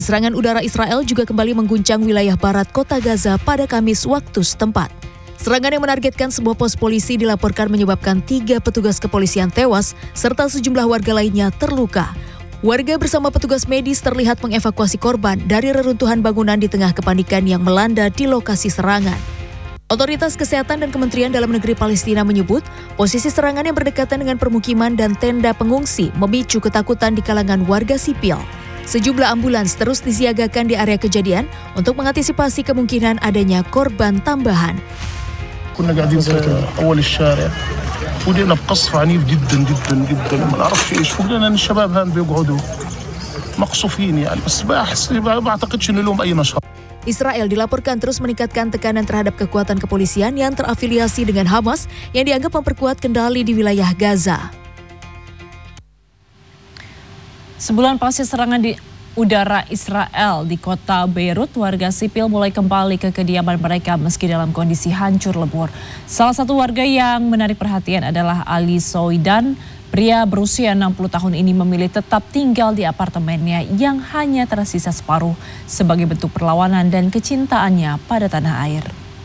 Serangan udara Israel juga kembali mengguncang wilayah barat kota Gaza pada Kamis waktu setempat. Serangan yang menargetkan sebuah pos polisi dilaporkan menyebabkan 3 petugas kepolisian tewas serta sejumlah warga lainnya terluka. Warga bersama petugas medis terlihat mengevakuasi korban dari reruntuhan bangunan di tengah kepanikan yang melanda di lokasi serangan. Otoritas Kesehatan dan Kementerian Dalam Negeri Palestina menyebut posisi serangan yang berdekatan dengan permukiman dan tenda pengungsi memicu ketakutan di kalangan warga sipil. Sejumlah ambulans terus disiagakan di area kejadian untuk mengantisipasi kemungkinan adanya korban tambahan. كنا قاعدين في أول الشارع ولقينا بقصف عنيف جدا جدا جدا ما نعرفش ايش فوقنا ان الشباب هان بيقعدوا مقصوفين يعني بس ما اعتقدش انه لهم اي نشاط. Israel dilaporkan terus meningkatkan tekanan terhadap kekuatan kepolisian yang terafiliasi dengan Hamas yang dianggap memperkuat kendali di wilayah Gaza. Sebulan pasca serangan di udara Israel di kota Beirut, warga sipil mulai kembali ke kediaman mereka meski dalam kondisi hancur lebur. Salah satu warga yang menarik perhatian adalah Ali Soidan. Pria berusia 60 tahun ini memilih tetap tinggal di apartemennya yang hanya tersisa separuh sebagai bentuk perlawanan dan kecintaannya pada tanah air.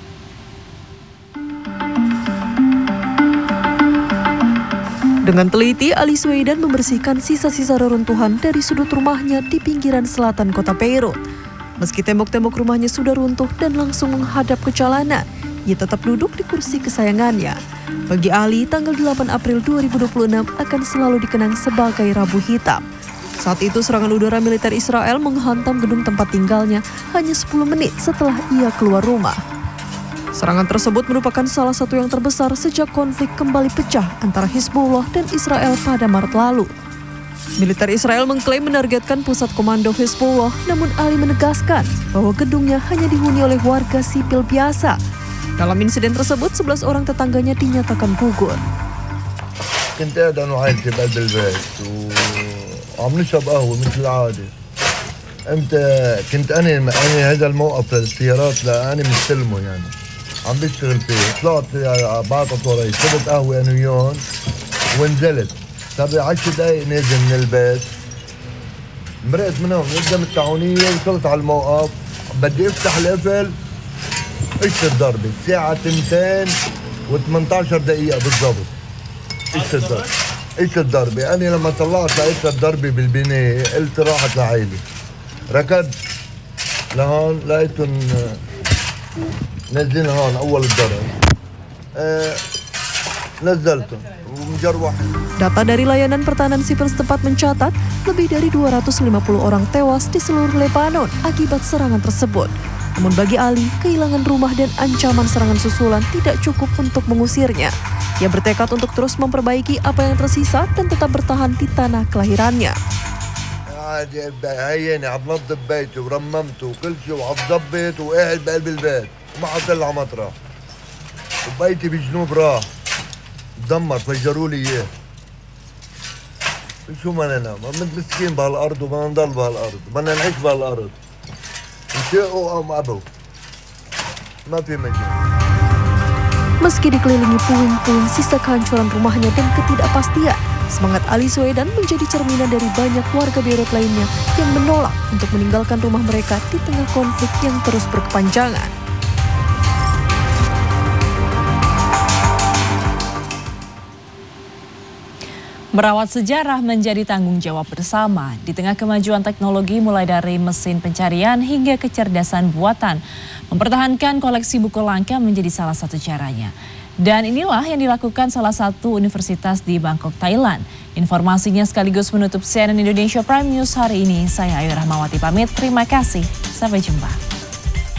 Dengan teliti, Ali Soidan membersihkan sisa-sisa reruntuhan dari sudut rumahnya di pinggiran selatan kota Beirut. Meski tembok-tembok rumahnya sudah runtuh dan langsung menghadap ke jalanan, ia tetap duduk di kursi kesayangannya. Bagi Ali, tanggal 8 April 2026 akan selalu dikenang sebagai Rabu Hitam. Saat itu serangan udara militer Israel menghantam gedung tempat tinggalnya hanya 10 menit setelah ia keluar rumah. Serangan tersebut merupakan salah satu yang terbesar sejak konflik kembali pecah antara Hizbullah dan Israel pada Maret lalu. Militer Israel mengklaim menargetkan pusat komando Hizbullah, namun Ali menegaskan bahwa gedungnya hanya dihuni oleh warga sipil biasa. Dalam insiden tersebut, 11 orang tetangganya dinyatakan gugur. كنت قاعد انا وعائلتي بقلب البيت وعم نشرب قهوه مثل العاده. امتى كنت انا هذا الموقف للسيارات لاني مستلمه يعني. عم بشتغل فيه، طلعت بعد طوري، شربت قهوة أنا وياهم ونزلت، صار 10 دقايق نازل من البيت، مرقت منهم قدام التعاونية وصلت على الموقف، بدي افتح القفل، اجت الضربة، الساعة 2 و18 دقيقة بالضبط. اجت الضربة، أنا لما طلعت لقيت الضربة بالبناية، قلت راحت لعيلي. ركضت لهون لقيتهم نزلنا هون أول الضرب نزلتهم ومجروح. Data dari layanan pertahanan sipil setempat mencatat lebih dari 250 orang tewas di seluruh Lebanon akibat serangan tersebut. Namun bagi Ali, kehilangan rumah dan ancaman serangan susulan tidak cukup untuk mengusirnya. Ia bertekad untuk terus memperbaiki apa yang tersisa dan tetap bertahan di tanah kelahirannya. هيني عم نظف بيتي ورممته وكل شيء وعم ضبط وقاعد بقلب البيت وما حطلع مطرح وبيتي بجنوب راح تدمر فجروا لي اياه. شو بدنا نعمل؟ مسكين بهالارض وبدنا نضل بهالارض، بدنا نعيش بهالارض. نشاءوا او ابوا ما في مجال. Meski dikelilingi puing-puing sisa kehancuran rumahnya dan ketidakpastian, semangat Ali Soidan menjadi cerminan dari banyak warga Beirut lainnya yang menolak untuk meninggalkan rumah mereka di tengah konflik yang terus berkepanjangan. Merawat sejarah menjadi tanggung jawab bersama di tengah kemajuan teknologi mulai dari mesin pencarian hingga kecerdasan buatan. Mempertahankan koleksi buku langka menjadi salah satu caranya. Dan inilah yang dilakukan salah satu universitas di Bangkok, Thailand. Informasinya sekaligus menutup CNN Indonesia Prime News hari ini. Saya Ayu Rahmawati pamit, terima kasih. Sampai jumpa.